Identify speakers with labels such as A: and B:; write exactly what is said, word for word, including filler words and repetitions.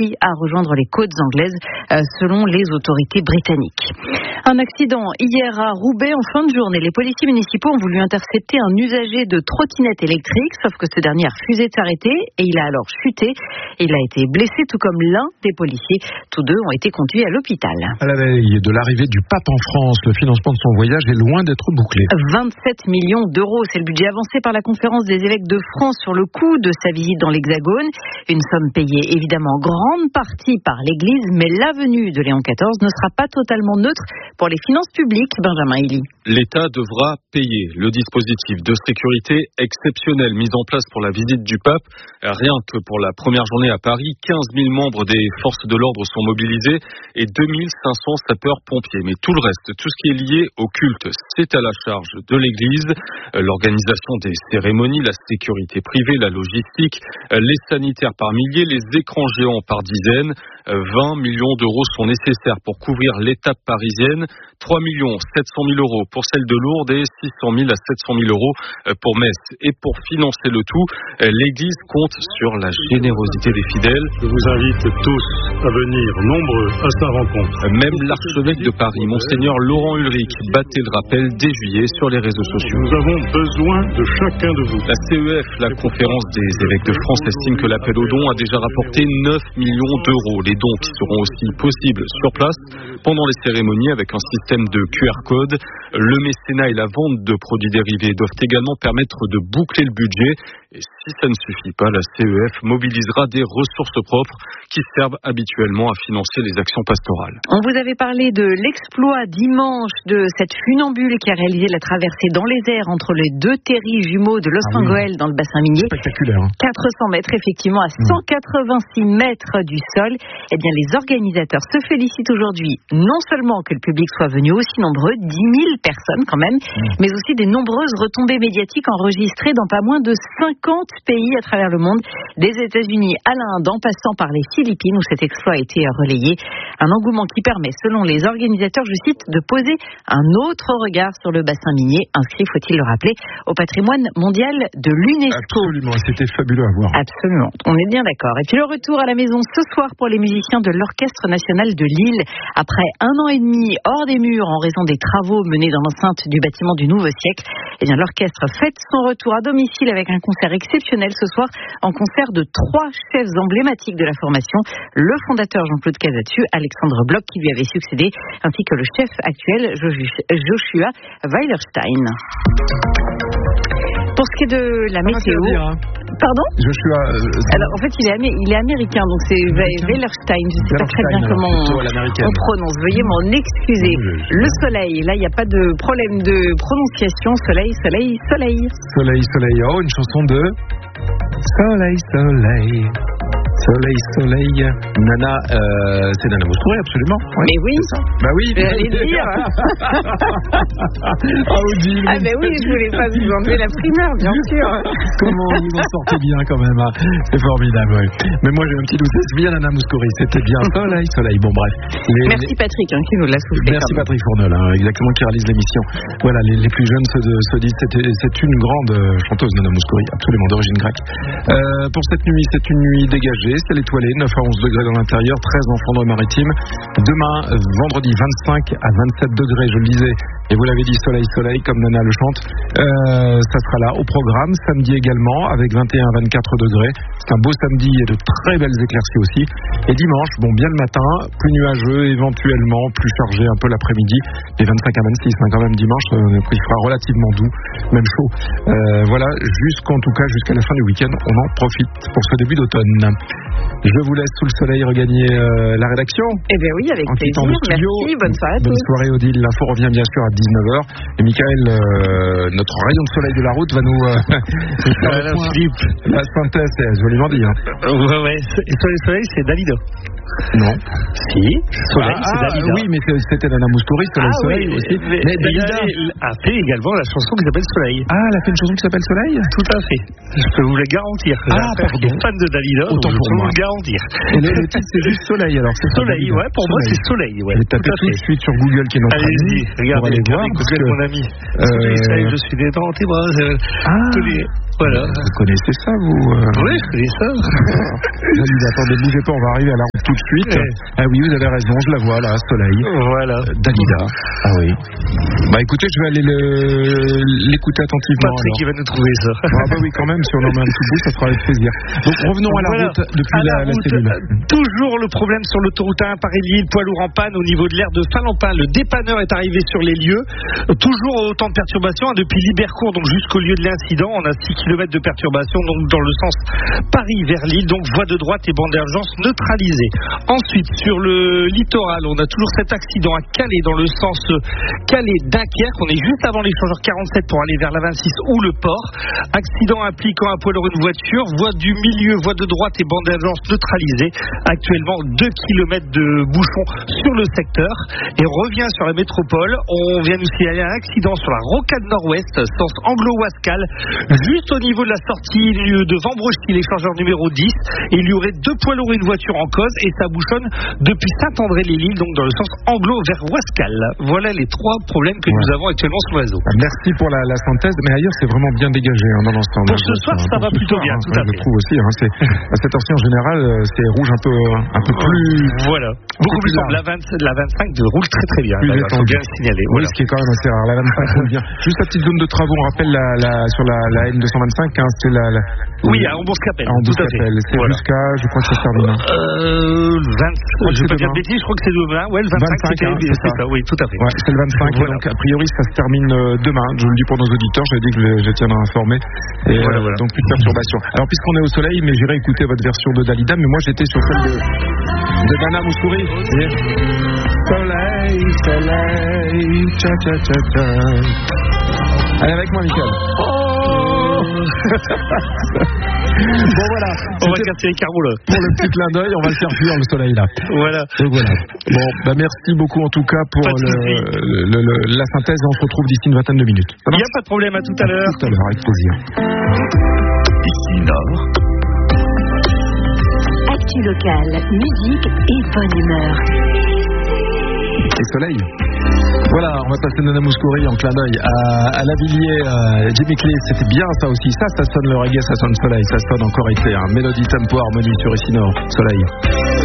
A: appris à rejoindre les côtes anglaises, euh, selon les autorités britanniques. Un accident hier à Roubaix en fin de journée. Les policiers municipaux ont voulu intercepter un usager de trottinette électrique, sauf que ce dernier a refusé de s'arrêter et il a alors chuté. Il a été blessé, tout comme l'un des policiers. Tous deux ont été conduits à l'hôpital.
B: À la veille de l'arrivée du pape en France, le financement de son voyage est loin d'être bouclé.
A: vingt-sept millions d'euros, c'est le budget avancé par la conférence des évêques de France sur le coût de sa visite dans l'Hexagone. Une somme payée évidemment en grande partie par l'Église, mais la venue de Léon quatorze ne sera pas totalement neutre pour les finances publiques. Benjamin Elie.
C: L'État devra payer le dispositif de sécurité exceptionnel mis en place pour la visite du pape. Rien que pour la première journée à Paris, quinze mille membres des forces de l'ordre sont mobilisés et deux mille cinq cents sapeurs-pompiers. Mais tout le reste, tout ce qui est lié au culte, c'est à la charge de l'Église. L'organisation des cérémonies, la sécurité privée, la logistique, les sanitaires par milliers, les écrans géants par dizaines. vingt millions d'euros sont nécessaires pour couvrir l'étape parisienne, trois millions sept cent mille euros pour celle de Lourdes et six cent mille à sept cent mille euros pour Metz. Et pour financer le tout, l'Église compte sur la générosité des fidèles.
D: Je vous invite tous à venir nombreux à sa rencontre.
C: Même l'archevêque de Paris, Monseigneur Laurent Ulrich, battait le rappel dès juillet sur les réseaux sociaux.
D: Nous avons besoin de chacun de vous.
C: La C E F, la conférence des évêques de France, estime que l'appel aux dons a déjà rapporté neuf millions d'euros. Les dons qui seront aussi possibles sur place pendant les cérémonies avec un système de Q R code. Le mécénat et la vente de produits dérivés doivent également permettre de boucler le budget. Et si ça ne suffit pas, la C E F mobilisera des ressources propres qui servent habituellement à financer les actions pastorales.
A: On vous avait parlé de l'exploit dimanche de cette funambule qui a réalisé la traversée dans les airs entre les deux terris jumeaux de Los Angeles ah oui. dans le bassin minier.
B: Spectaculaire. Hein.
A: quatre cents mètres, effectivement, à cent quatre-vingt-six mètres du sol. Eh bien, les organisateurs se félicitent aujourd'hui non seulement que le public soit venu aussi nombreux, dix mille personnes quand même, mmh. mais aussi des nombreuses retombées médiatiques enregistrées dans pas moins de cinquante pays à travers le monde, des États-Unis à l'Inde, en passant par les Philippines où cet exploit a été relayé. Un engouement qui permet, selon les organisateurs, je cite, de poser un autre regard sur le bassin minier, inscrit, faut-il le rappeler, au patrimoine mondial de l'UNESCO.
B: Absolument, c'était fabuleux à voir.
A: Absolument, on est bien d'accord. Et puis le retour à la maison ce soir pour les musiciens de l'Orchestre national de Lille. Après un an et demi hors des murs en raison des travaux menés dans l'enceinte du bâtiment du Nouveau Siècle, eh bien l'orchestre fête son retour à domicile avec un concert exceptionnel ce soir, en concert de trois chefs emblématiques de la formation, le fondateur Jean-Claude Casatsu, Alexandre Bloch qui lui avait succédé, ainsi que le chef actuel Joshua Weilerstein. Pour ce qui est de la météo...
B: Dire, hein.
A: Pardon
B: Joshua... Euh,
A: Alors, en fait, il est, amé- il est américain, donc c'est Weilerstein. Je ne sais pas très bien comment on, on prononce. Veuillez m'en excuser. Oui, le soleil, là, il n'y a pas de problème de prononciation. Soleil, soleil, soleil.
B: Soleil, soleil. Oh, une chanson de... Soleil, soleil... Soleil, soleil, Nana, euh, c'est Nana Mouskouri, absolument.
A: Oui. Mais oui.
B: Bah oui.
A: Je vais aller le dire.
B: ah, Odile.
A: Ah, ben oui, je voulais pas vous enlever la primeur, bien sûr.
B: Comment vous en sortez bien quand même, hein. C'est formidable, oui. Mais moi j'ai un petit doute, c'est bien Nana Mouskouri, c'était bien Soleil, soleil. Bon, bref.
A: Les, Merci Patrick, hein, qui nous l'a soufflé.
B: Merci Patrick Fournol, hein, exactement, qui réalise l'émission. Voilà, les, les plus jeunes se, se disent c'est, c'est une grande chanteuse, Nana Mouskouri, absolument d'origine grecque. Euh, pour cette nuit, c'est une nuit dégagée. C'est l'étoilé, neuf à onze degrés dans l'intérieur, treize en Flandre-Maritime. Demain, vendredi, vingt-cinq à vingt-sept degrés, je le disais. Et vous l'avez dit, soleil, soleil, comme Nana le chante. Euh, ça sera là au programme. Samedi également, avec vingt et un à vingt-quatre degrés. C'est un beau samedi et de très belles éclaircies aussi. Et dimanche, bon, bien le matin, plus nuageux, éventuellement, plus chargé un peu l'après-midi. Et vingt-cinq à vingt-six, hein, quand même, dimanche, euh, il fera relativement doux, même chaud. Euh, voilà, jusqu'en tout cas, jusqu'à la fin du week-end, on en profite pour ce début d'automne. Je vous laisse sous le soleil regagner euh, la rédaction.
A: Eh bien oui, avec plaisir. Merci, bonne soirée à tous.
B: Bonne soirée Odile. L'info revient bien sûr à dix-neuf heures. Et Michael, euh, notre rayon de soleil de la route, va nous... Euh,
E: voilà, Philippe.
B: La synthèse, c'est joliment dit. Hein.
E: Ouais, ouais. Et soleil, soleil, c'est Davido.
B: Non.
E: Si, Soleil,
B: ah,
E: c'est Dalida.
B: Oui, mais c'était Nana Mouskouri, Soleil,
E: ah,
B: Soleil
E: oui,
B: aussi.
E: Mais,
B: mais Dalida
E: a fait également la chanson qui s'appelle Soleil.
B: Ah, elle a fait une chanson qui s'appelle Soleil ?
E: Tout à fait. Je peux vous la garantir.
B: Ah, pardon.
E: Je suis fan de Dalida,
B: autant
E: donc
B: pour
E: je peux
B: moi.
E: vous le garantir.
B: Et le, le titre, c'est juste Soleil, alors c'est
E: Soleil, ouais, pour
B: Soleil.
E: moi, c'est Soleil. Ouais,
B: je vais taper tout, tout de suite sur Google, qui est notre ami.
E: Allez-y, regardez,
B: aller voir,
E: Google,
B: que,
E: mon ami.
B: Euh...
E: Soleil, je suis né dans tes bras.
B: Ah,
E: les... Voilà.
B: Vous connaissez ça, vous euh...
E: Oui, je connais ça.
B: Dalida, attendez, bougez pas, on va arriver à la route tout de suite. Ouais. Ah oui, vous avez raison, je la vois là, Soleil.
E: Voilà.
B: Euh, Dalida. Ah oui. Bah écoutez, je vais aller le... l'écouter attentivement.
E: Patrick qui va nous trouver ça.
B: Ah bah oui, quand même, si on en met un petit bout, ça fera avec plaisir. Donc revenons à la voilà. route depuis
E: à
B: la,
E: la, route,
B: la cellule.
E: Toujours le problème sur l'autoroute un Paris-Lille, poids lourd en panne au niveau de l'aire de Finlampin. Le dépanneur est arrivé sur les lieux. Toujours autant de perturbations hein, depuis Libercourt, donc jusqu'au lieu de l'incident. On a six kilomètres de perturbations donc dans le sens Paris vers Lille, donc voie de droite et bande d'urgence neutralisée. Ensuite, sur le littoral, on a toujours cet accident à Calais dans le sens Calais-Dunkerque. On est juste avant l'échangeur quarante-sept pour aller vers la vingt-six ou le port. Accident impliquant un poids lourd une voiture. Voie du milieu, voie de droite et bande d'urgence neutralisée. Actuellement, deux kilomètres de bouchons sur le secteur. Et revient sur la métropole. On vient nous signaler un accident sur la rocade nord-ouest, sens Anglo-Wascal, juste au niveau de la sortie de Vambrochy, l'échangeur numéro dix. Et il y aurait deux poids lourds et une voiture en cause. Et ça bouchonne depuis Saint-André-les-Lilles, donc dans le sens Anglo vers Wascal. Voilà les trois problèmes que ouais. nous avons actuellement sur l'oiseau.
B: Merci pour la, la synthèse. Mais ailleurs, c'est vraiment bien dégagé hein, dans l'ensemble.
E: Pour ce soir, ça va plutôt bien.
B: Hein,
E: tout à
B: je
E: fait.
B: trouve aussi. Hein, c'est, à cette heure-ci, en général, c'est rouge un peu, un peu plus.
E: Voilà. Beaucoup plus simple. La, vingt, la vingt-cinq roule très très bien. Il faut bien le signaler.
B: Oui, voilà. Ce qui est quand même assez rare. La vingt-cinq roule bien. Juste la petite zone de travaux. On rappelle la, la, sur la, la N deux cent vingt-cinq. Hein, c'est la, la.
E: Oui, à Hambourg-Capelle.
B: À Hambourg-Capelle. C'est voilà. Jusqu'à, je crois que ça se termine.
E: Euh, vingt. Je ne vais pas dire de bêtises. Je crois que c'est demain. Ouais, le vingt-cinq.
B: vingt-cinq hein, c'est, c'est ça.
E: Oui, tout à fait.
B: Ouais, c'est le vingt-cinq. Voilà. Donc a priori, ça se termine demain. Je le dis pour nos auditeurs. J'avais dit que je, je tiendrai informé. Et voilà, euh, voilà. Donc plus de perturbation. Alors puisqu'on est au soleil, mais j'irai écouter votre version de Dalida. Mais moi, j'étais sur celle de de Nana Mouskouri. Yeah. Soleil, soleil, cha cha cha cha. Allez avec moi, Michael. Oh bon voilà.
E: On va casser les carreaux là.
B: Pour le petit clin d'œil, on va le faire fuir le soleil là.
E: Voilà.
B: Donc voilà. Bon, bah merci beaucoup en tout cas pour le, le, le, la synthèse. On se retrouve d'ici une vingtaine de minutes.
E: Il n'y a pas de problème, à tout à l'heure.
B: À tout à l'heure, avec plaisir.
F: Ici Nord. Actu locale, musique et bonne humeur.
B: Et soleil. Voilà, on va passer Nana Mouskouri en clin d'œil à, à Lavilliers, à Jimmy Cliff, c'était bien ça aussi. Ça, ça sonne le reggae, ça sonne soleil, ça sonne encore été. Hein. Mélodie, tempo, harmonie sur Ici Nord, soleil.